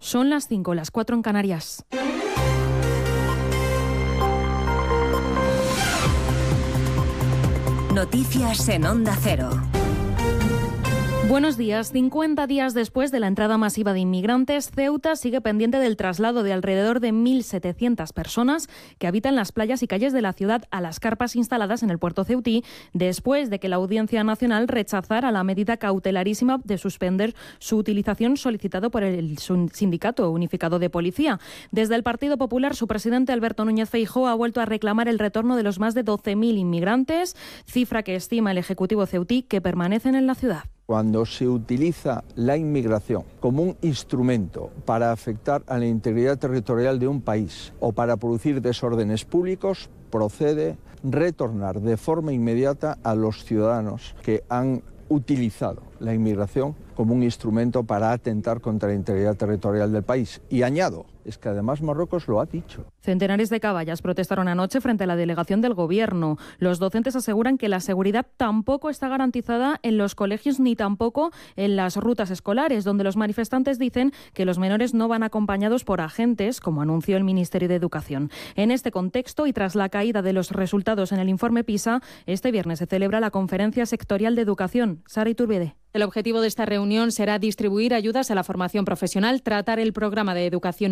Son las 5, las 4 en Canarias. Noticias en Onda Cero. Buenos días. 50 días después de la entrada masiva de inmigrantes, Ceuta sigue pendiente del traslado de alrededor de 1.700 personas que habitan las playas y calles de la ciudad a las carpas instaladas en el puerto ceutí, después de que la Audiencia Nacional rechazara la medida cautelarísima de suspender su utilización solicitado por el Sindicato Unificado de Policía. Desde el Partido Popular, su presidente Alberto Núñez Feijóo ha vuelto a reclamar el retorno de los más de 12.000 inmigrantes, cifra que estima el Ejecutivo ceutí que permanecen en la ciudad. Cuando se utiliza la inmigración como un instrumento para afectar a la integridad territorial de un país o para producir desórdenes públicos, procede retornar de forma inmediata a los ciudadanos que han utilizado la inmigración como un instrumento para atentar contra la integridad territorial del país. Y añado, es que además Marruecos lo ha dicho. Centenares de caballas protestaron anoche frente a la delegación del Gobierno. Los docentes aseguran que la seguridad tampoco está garantizada en los colegios ni tampoco en las rutas escolares, donde los manifestantes dicen que los menores no van acompañados por agentes, como anunció el Ministerio de Educación. En este contexto y tras la caída de los resultados en el informe PISA, este viernes se celebra la Conferencia Sectorial de Educación. Sara Iturbide. El objetivo de esta reunión será distribuir ayudas a la formación profesional, tratar el programa de educación